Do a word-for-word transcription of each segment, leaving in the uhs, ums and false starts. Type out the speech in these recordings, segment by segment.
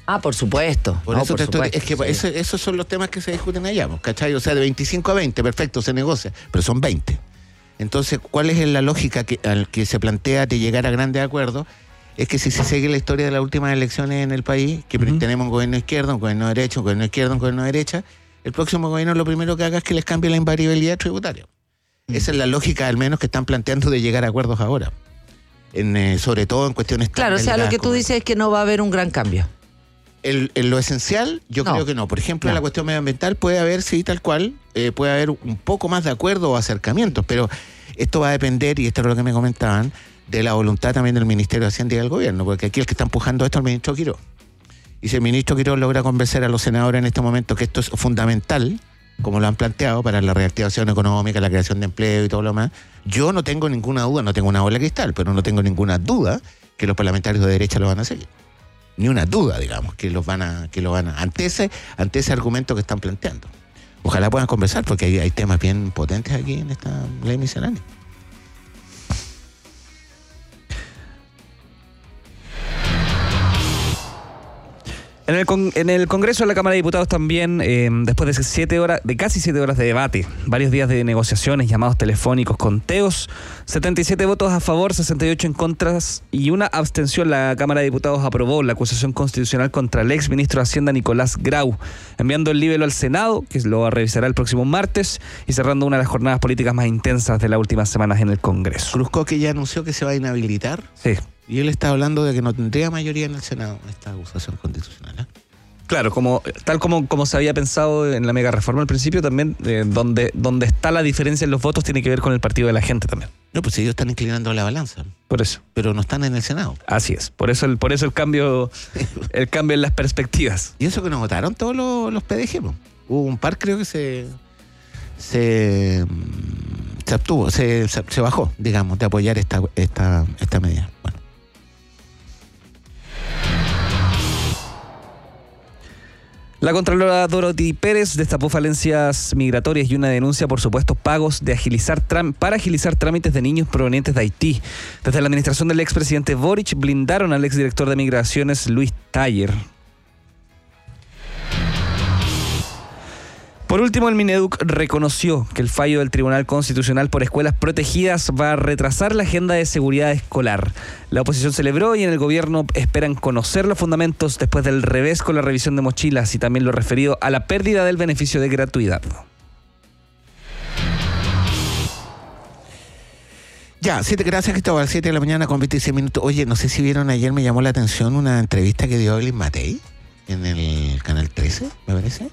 Ah, por supuesto. Por no, eso por te supuesto, estoy, es que sí. eso, esos son los temas que se discuten allá, ¿cachai? O sea, de veinticinco a veinte, perfecto, se negocia, pero son veinte. Entonces, ¿cuál es la lógica que, al que se plantea de llegar a grandes acuerdos? Es que si se sigue la historia de las últimas elecciones en el país, que uh-huh. tenemos un gobierno izquierdo, un gobierno derecho, un gobierno izquierdo, un gobierno derecha, el próximo gobierno lo primero que haga es que les cambie la invariabilidad tributaria. Uh-huh. Esa es la lógica, al menos, que están planteando de llegar a acuerdos ahora. En, eh, sobre todo en cuestiones tan Claro, o sea, lo que tú como... dices es que no va a haber un gran cambio. El, en lo esencial, yo no. creo que no. Por ejemplo, no. en la cuestión medioambiental puede haber, sí, tal cual, eh, puede haber un poco más de acuerdo o acercamientos, pero esto va a depender, y esto es lo que me comentaban, de la voluntad también del Ministerio de Hacienda y del Gobierno, porque aquí el que está empujando esto es el ministro Quirós. Y si el ministro Quirós logra convencer a los senadores en este momento que esto es fundamental, como lo han planteado, para la reactivación económica, la creación de empleo y todo lo demás, yo no tengo ninguna duda, no tengo una bola de cristal, pero no tengo ninguna duda que los parlamentarios de derecha lo van a seguir. Ni una duda, digamos, que los van a, que lo van a, ante ese, ante ese argumento que están planteando. Ojalá puedan conversar, porque hay, hay temas bien potentes aquí en esta ley miscelánea. En el, con, en el Congreso de la Cámara de Diputados también, eh, después de siete horas, de casi siete horas de debate, varios días de negociaciones, llamados telefónicos, conteos, setenta y siete votos a favor, sesenta y ocho en contra y una abstención, la Cámara de Diputados aprobó la acusación constitucional contra el ex ministro de Hacienda Nicolás Grau, enviando el libelo al Senado, que lo revisará el próximo martes, y cerrando una de las jornadas políticas más intensas de las últimas semanas en el Congreso. Cruzco, que ya anunció que se va a inhabilitar. Sí. Y él está hablando de que no tendría mayoría en el Senado esta acusación constitucional, ¿eh? Claro, como tal como, como se había pensado en la mega reforma al principio, también eh, donde, donde está la diferencia en los votos tiene que ver con el partido de la gente también. No, pues ellos están inclinando la balanza. Por eso. Pero no están en el Senado. Así es. Por eso el, por eso el cambio, el cambio en las perspectivas. Y eso que nos votaron todos los, los P D G, ¿no? Hubo un par, creo que se se, se obtuvo, se, se, se bajó, digamos, de apoyar esta, esta, esta medida. Bueno. La Contralora Dorothy Pérez destapó falencias migratorias y una denuncia por supuestos pagos de agilizar tram- para agilizar trámites de niños provenientes de Haití. Desde la administración del expresidente Boric blindaron al exdirector de Migraciones, Luis Taller. Por último, el Mineduc reconoció que el fallo del Tribunal Constitucional por escuelas protegidas va a retrasar la agenda de seguridad escolar. La oposición celebró y en el gobierno esperan conocer los fundamentos después del revés con la revisión de mochilas y también lo referido a la pérdida del beneficio de gratuidad. Ya, siete, gracias Cristóbal, siete de la mañana con veintiséis minutos. Oye, no sé si vieron ayer, me llamó la atención una entrevista que dio Evelyn Matei en el Canal trece, me parece.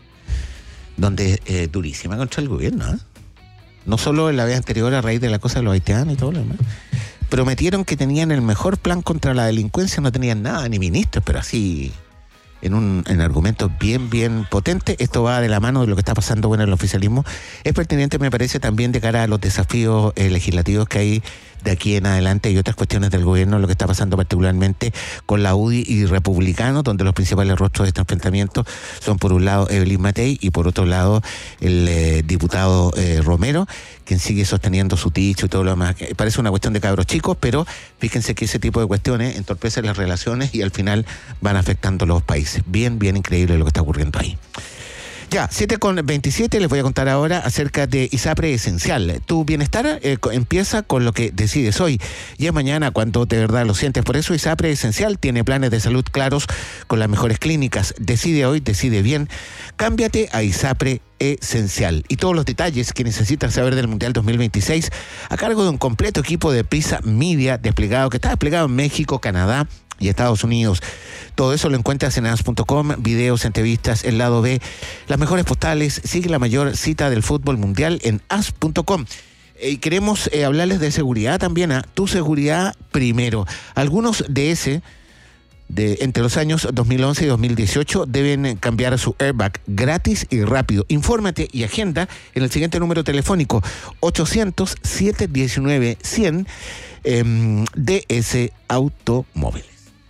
Donde eh, durísima contra el gobierno, ¿eh? No solo en la vez anterior a raíz de la cosa de los haitianos y todo lo demás. Prometieron que tenían el mejor plan contra la delincuencia, no tenían nada, ni ministros, pero así en un en argumentos bien, bien potentes. Esto va de la mano de lo que está pasando bueno en el oficialismo. Es pertinente, me parece, también de cara a los desafíos eh, legislativos que hay de aquí en adelante y otras cuestiones del gobierno, lo que está pasando particularmente con la U D I y republicanos, donde los principales rostros de este enfrentamiento son por un lado Evelyn Matei y por otro lado el eh, diputado eh, Romero, quien sigue sosteniendo su dicho y todo lo demás. Parece una cuestión de cabros chicos, pero fíjense que ese tipo de cuestiones entorpecen las relaciones y al final van afectando a los países. Bien, bien increíble lo que está ocurriendo ahí. Ya, siete con veintisiete, les voy a contar ahora acerca de ISAPRE Esencial. Tu bienestar eh, empieza con lo que decides hoy y es mañana cuando de verdad lo sientes. Por eso ISAPRE Esencial tiene planes de salud claros con las mejores clínicas. Decide hoy, decide bien. Cámbiate a ISAPRE Esencial. Y todos los detalles que necesitas saber del Mundial dos mil veintiséis a cargo de un completo equipo de Prisa Media desplegado, que está desplegado en México, Canadá y Estados Unidos. Todo eso lo encuentras en as punto com, videos, entrevistas, el lado B, las mejores postales. Sigue la mayor cita del fútbol mundial en as punto com. Y queremos eh, hablarles de seguridad también, a tu seguridad primero. Algunos de ese, de entre los años dos mil once y dos mil dieciocho, deben cambiar su airbag gratis y rápido. Infórmate y agenda en el siguiente número telefónico, ochocientos, setecientos diecinueve, cien, eh, D S Automóviles.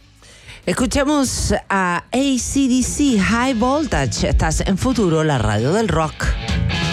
Escuchamos a A C D C High Voltage. Estás en Futuro, la radio del rock.